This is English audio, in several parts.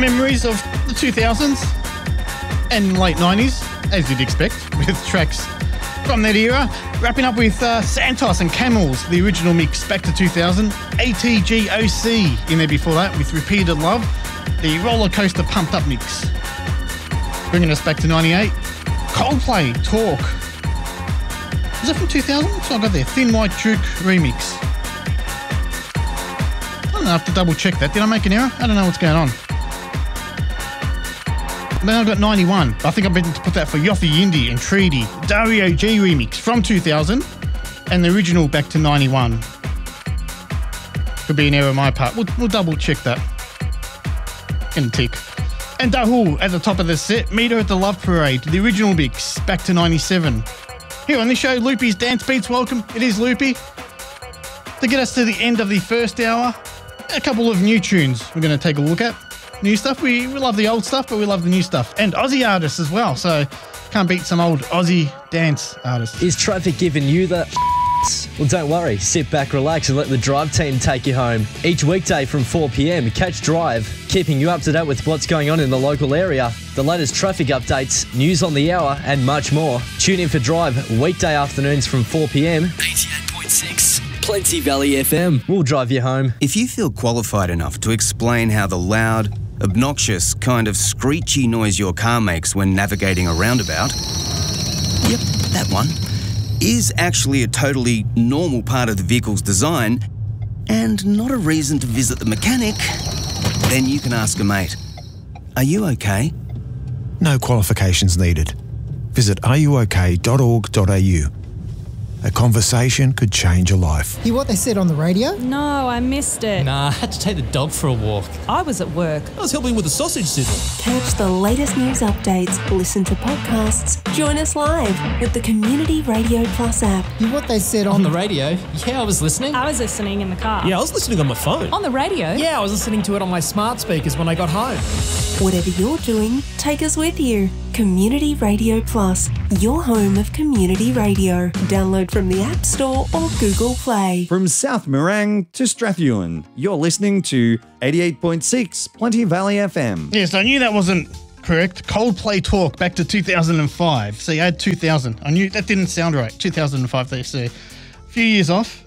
memories of the 2000s and late 90s, as you'd expect, with tracks from that era. Wrapping up with Santos and Camels, the original mix back to 2000. ATGOC in there before that with Repeated Love, the Roller Coaster Pumped Up mix. Bringing us back to 98. Coldplay, Talk. Is that from 2000? So I got there. Thin White Duke remix. I don't know, I have to double check that. Did I make an error? I don't know what's going on. Then I got 91. I think I meant to put that for Yoffi Yindi and Treaty. Dario G remix from 2000 and the original back to 91. Could be an error on my part. We'll double check that. And tick. And Dahul at the top of the set. Meter at the Love Parade. The original mix back to 97. Here on this show, Loopy's Dance Beats. Welcome. It is Loopy. To get us to the end of the first hour, a couple of new tunes we're going to take a look at. New stuff. We love the old stuff, but we love the new stuff. And Aussie artists as well. So can't beat some old Aussie dance artists. Is traffic giving you the Well, don't worry. Sit back, relax, and let the Drive team take you home. Each weekday from 4 p.m, catch Drive, keeping you up to date with what's going on in the local area, the latest traffic updates, news on the hour, and much more. Tune in for Drive weekday afternoons from 4 p.m. 88.6 Plenty Valley FM. We'll drive you home. If you feel qualified enough to explain how the loud, obnoxious, kind of screechy noise your car makes when navigating a roundabout, yep, that one, is actually a totally normal part of the vehicle's design and not a reason to visit the mechanic, then you can ask a mate. Are you okay? No qualifications needed. Visit areyouok.org.au. A conversation could change a life. Hear what they said on the radio? No, I missed it. Nah, I had to take the dog for a walk. I was at work. I was helping with the sausage sizzle. Catch the latest news updates, listen to podcasts, join us live with the Community Radio Plus app. Hear what they said On the radio? Yeah, I was listening. I was listening in the car. Yeah, I was listening on my phone. On the radio? Yeah, I was listening to it on my smart speakers when I got home. Whatever you're doing, take us with you. Community Radio Plus, your home of community radio. Download from the App Store or Google Play. From South Morang to Strathewen, you're listening to 88.6 Plenty Valley FM. Yes, I knew that wasn't correct. Coldplay Talk back to 2005. See, I had 2000. I knew that didn't sound right. 2005, they say. A few years off.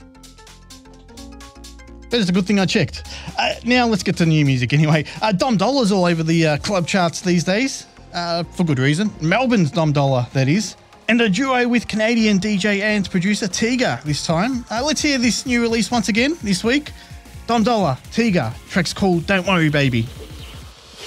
But it's a good thing I checked. Now let's get to new music anyway. Dom Dolla's all over the club charts these days, for good reason. Melbourne's Dom Dolla, that is. And a duo with Canadian DJ and producer Tiga this time. Let's hear this new release once again this week. Dom Dolla, Tiga. Track's called Don't Worry Baby.